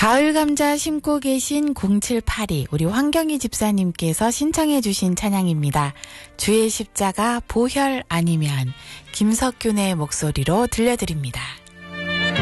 가을 감자 심고 계신 0782 우리 황경희 집사님께서 신청해 주신 찬양입니다. 주의 십자가 보혈 아니면 김석균의 목소리로 들려드립니다.